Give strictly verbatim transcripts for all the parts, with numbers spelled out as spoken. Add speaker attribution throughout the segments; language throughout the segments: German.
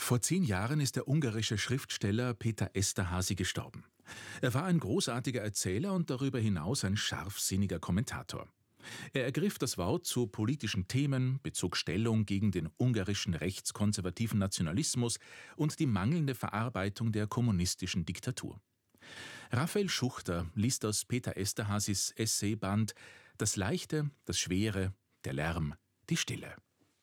Speaker 1: Vor zehn Jahren ist der ungarische Schriftsteller Péter Eszterházy gestorben. Er war ein großartiger Erzähler und darüber hinaus ein scharfsinniger Kommentator. Er ergriff das Wort zu politischen Themen, bezog Stellung gegen den ungarischen rechtskonservativen Nationalismus und die mangelnde Verarbeitung der kommunistischen Diktatur. Raphael Schuchter liest aus Péter Eszterházys Essayband »Das Leichte, das Schwere, der Lärm, die Stille«.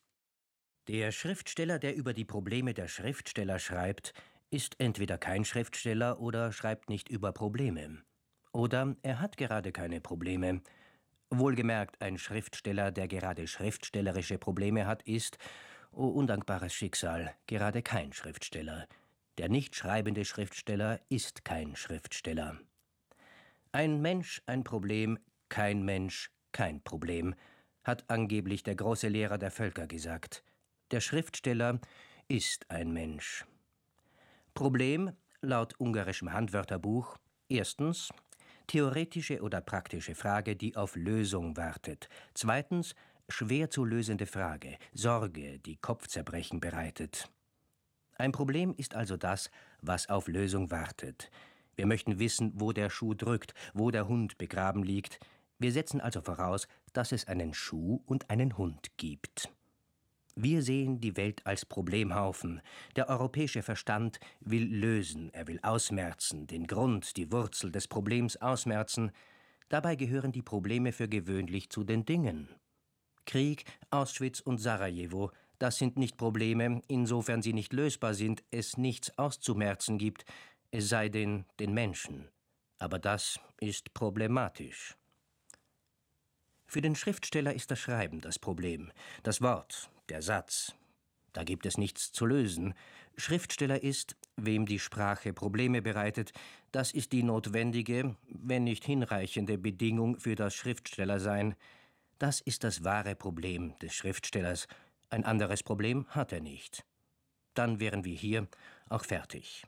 Speaker 2: Der Schriftsteller, der über die Probleme der Schriftsteller schreibt, ist entweder kein Schriftsteller oder schreibt nicht über Probleme. Oder er hat gerade keine Probleme. Wohlgemerkt, ein Schriftsteller, der gerade schriftstellerische Probleme hat, ist, o undankbares Schicksal, gerade kein Schriftsteller. Der nicht schreibende Schriftsteller ist kein Schriftsteller. Ein Mensch, ein Problem, kein Mensch, kein Problem, hat angeblich der große Lehrer der Völker gesagt. Der Schriftsteller ist ein Mensch. Problem, laut ungarischem Handwörterbuch, erstens, theoretische oder praktische Frage, die auf Lösung wartet. Zweitens, schwer zu lösende Frage, Sorge, die Kopfzerbrechen bereitet. Ein Problem ist also das, was auf Lösung wartet. Wir möchten wissen, wo der Schuh drückt, wo der Hund begraben liegt. Wir setzen also voraus, dass es einen Schuh und einen Hund gibt. Wir sehen die Welt als Problemhaufen. Der europäische Verstand will lösen, er will ausmerzen, den Grund, die Wurzel des Problems ausmerzen. Dabei gehören die Probleme für gewöhnlich zu den Dingen. Krieg, Auschwitz und Sarajevo, das sind nicht Probleme, insofern sie nicht lösbar sind, es nichts auszumerzen gibt, es sei denn den Menschen. Aber das ist problematisch. Für den Schriftsteller ist das Schreiben das Problem, das Wort, der Satz. Da gibt es nichts zu lösen. Schriftsteller ist, wem die Sprache Probleme bereitet, das ist die notwendige, wenn nicht hinreichende Bedingung für das Schriftstellersein. Das ist das wahre Problem des Schriftstellers. Ein anderes Problem hat er nicht. Dann wären wir hier auch fertig.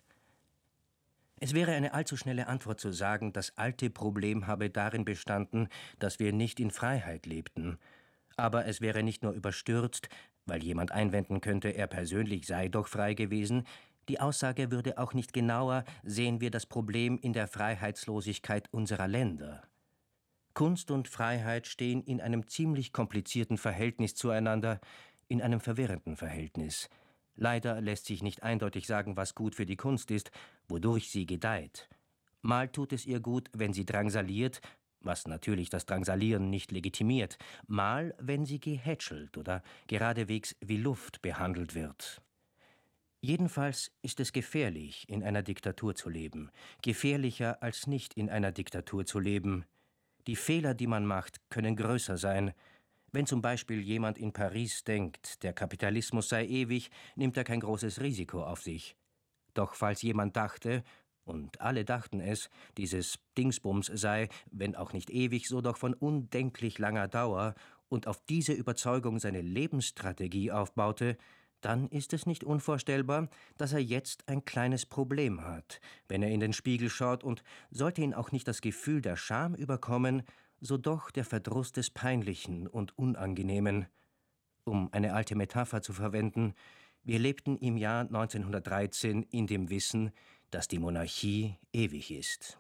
Speaker 2: Es wäre eine allzu schnelle Antwort zu sagen, das alte Problem habe darin bestanden, dass wir nicht in Freiheit lebten. Aber es wäre nicht nur überstürzt, weil jemand einwenden könnte, er persönlich sei doch frei gewesen. Die Aussage würde auch nicht genauer, sehen wir das Problem in der Freiheitslosigkeit unserer Länder. Kunst und Freiheit stehen in einem ziemlich komplizierten Verhältnis zueinander, in einem verwirrenden Verhältnis. Leider lässt sich nicht eindeutig sagen, was gut für die Kunst ist, wodurch sie gedeiht. Mal tut es ihr gut, wenn sie drangsaliert, was natürlich das Drangsalieren nicht legitimiert, mal, wenn sie gehätschelt oder geradewegs wie Luft behandelt wird. Jedenfalls ist es gefährlich, in einer Diktatur zu leben, gefährlicher als nicht in einer Diktatur zu leben. Die Fehler, die man macht, können größer sein. Wenn zum Beispiel jemand in Paris denkt, der Kapitalismus sei ewig, nimmt er kein großes Risiko auf sich. Doch falls jemand dachte, und alle dachten es, dieses Dingsbums sei, wenn auch nicht ewig, so doch von undenklich langer Dauer und auf diese Überzeugung seine Lebensstrategie aufbaute, dann ist es nicht unvorstellbar, dass er jetzt ein kleines Problem hat, wenn er in den Spiegel schaut, und sollte ihn auch nicht das Gefühl der Scham überkommen, so doch der Verdruss des Peinlichen und Unangenehmen. Um eine alte Metapher zu verwenden, wir lebten im Jahr neunzehnhundertdreizehn in dem Wissen, dass die Monarchie ewig ist.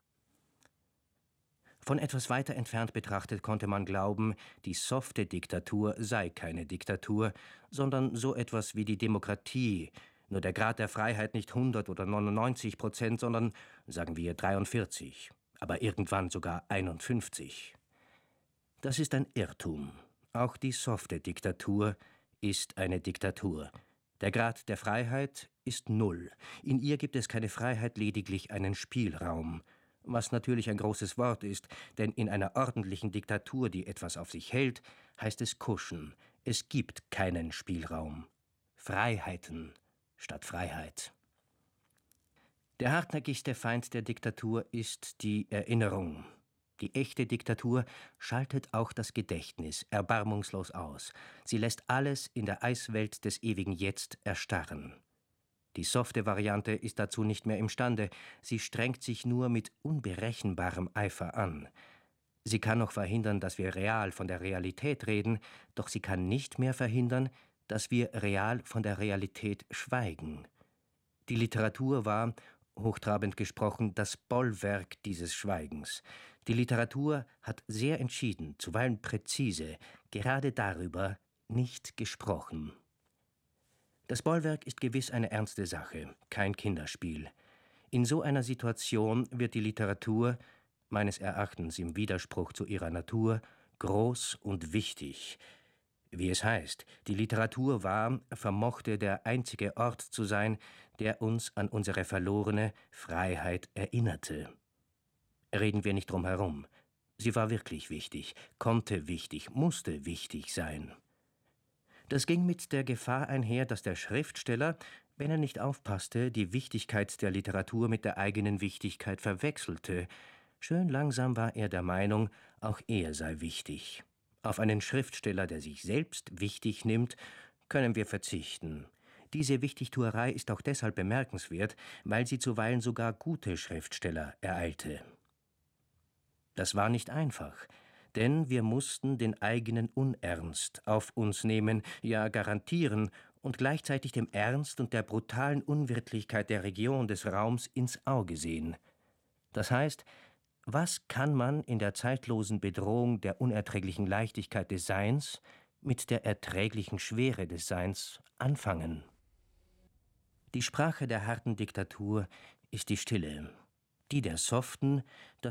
Speaker 2: Von etwas weiter entfernt betrachtet konnte man glauben, die softe Diktatur sei keine Diktatur, sondern so etwas wie die Demokratie, nur der Grad der Freiheit nicht hundert oder neunundneunzig Prozent, sondern, sagen wir, dreiundvierzig, aber irgendwann sogar einundfünfzig. Das ist ein Irrtum. Auch die softe Diktatur ist eine Diktatur. Der Grad der Freiheit ist null. In ihr gibt es keine Freiheit, lediglich einen Spielraum. Was natürlich ein großes Wort ist, denn in einer ordentlichen Diktatur, die etwas auf sich hält, heißt es kuschen. Es gibt keinen Spielraum. Freiheiten statt Freiheit. Der hartnäckigste Feind der Diktatur ist die Erinnerung. Die echte Diktatur schaltet auch das Gedächtnis erbarmungslos aus. Sie lässt alles in der Eiswelt des ewigen Jetzt erstarren. Die softe Variante ist dazu nicht mehr imstande, sie strengt sich nur mit unberechenbarem Eifer an. Sie kann noch verhindern, dass wir real von der Realität reden, doch sie kann nicht mehr verhindern, dass wir real von der Realität schweigen. Die Literatur war, hochtrabend gesprochen, das Bollwerk dieses Schweigens. Die Literatur hat sehr entschieden, zuweilen präzise, gerade darüber nicht gesprochen. Das Bollwerk ist gewiss eine ernste Sache, kein Kinderspiel. In so einer Situation wird die Literatur, meines Erachtens im Widerspruch zu ihrer Natur, groß und wichtig. Wie es heißt, die Literatur war, vermochte der einzige Ort zu sein, der uns an unsere verlorene Freiheit erinnerte. Reden wir nicht drum herum. Sie war wirklich wichtig, konnte wichtig, musste wichtig sein. Das ging mit der Gefahr einher, dass der Schriftsteller, wenn er nicht aufpasste, die Wichtigkeit der Literatur mit der eigenen Wichtigkeit verwechselte. Schön langsam war er der Meinung, auch er sei wichtig. Auf einen Schriftsteller, der sich selbst wichtig nimmt, können wir verzichten. Diese Wichtigtuerei ist auch deshalb bemerkenswert, weil sie zuweilen sogar gute Schriftsteller ereilte. Das war nicht einfach, denn wir mussten den eigenen Unernst auf uns nehmen, ja garantieren und gleichzeitig dem Ernst und der brutalen Unwirtlichkeit der Region des Raums ins Auge sehen. Das heißt, was kann man in der zeitlosen Bedrohung der unerträglichen Leichtigkeit des Seins mit der erträglichen Schwere des Seins anfangen? Die Sprache der harten Diktatur ist die Stille, die der soften, das